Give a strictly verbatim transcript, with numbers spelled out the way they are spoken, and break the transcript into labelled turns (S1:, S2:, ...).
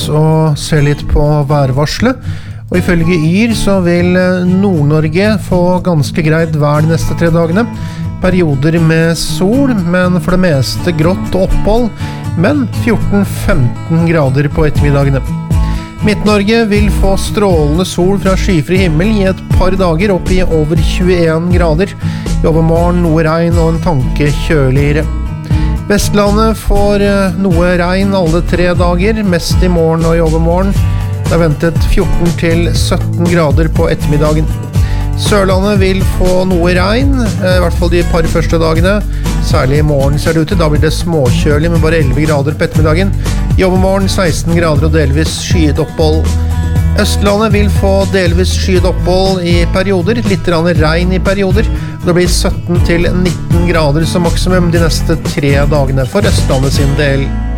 S1: og se litt på værvarselet. Og ifølge Yr så vil Nord-Norge få ganske greit vær de neste tre dagene. Perioder med sol, men for det meste grått og opphold, men fjorten til femten grader på ettermiddagene. Midt-Norge vil få strålende sol fra skyfri himmel i et par dager opp i over tjueen grader. I overmorgen noe regn og en tanke kjøligere. Vestlandet får noe regn alle tre dager, mest i morgen og i overmorgen. Det er ventet fjorten til sytten grader på ettermiddagen. Sørlandet vil få noe regn, i hvert fall de par første dagene. Særlig i morgen ser det ut til, da blir det småkjølig med bare elleve grader på ettermiddagen. I overmorgen seksten grader og delvis skyet opphold. Østlandet vil få delvis skyet opphold i perioder, litt regn i perioder. Det blir sytten til nitten grader som maksimum de neste tre dagene for Østlandet sin del.